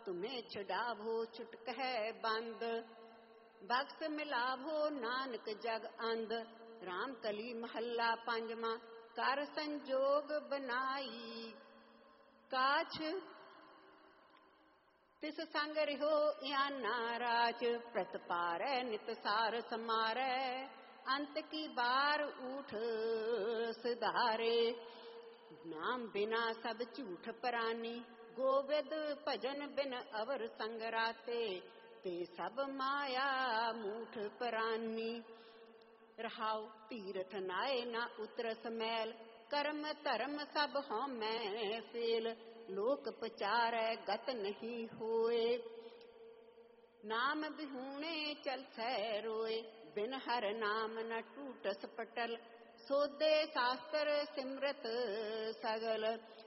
तुम्हें छुड़ावो छुटक है बंद, बख्श मिलावो नानक जग अंध। राम कली महला पंजवा, कर संजोग बनाई। काछ तिस संग रहो याना राज, प्रत पारै नित सार समारै। अंत की बार उठ सुधारे, नाम बिना सब झूठ परानी। गोविंद भजन बिन अवर संग राते, ते सब माया मूठ परानी। रहाउ तीरथ नाए ना उतरस मैल, कर्म धर्म सब होमै फेल। लोक पचारै गत नहीं होए, नाम बिहूणे चल सै रोए। बिन हर नाम न टूटस पटल, सोदे शास्त्र सिमरत सगल।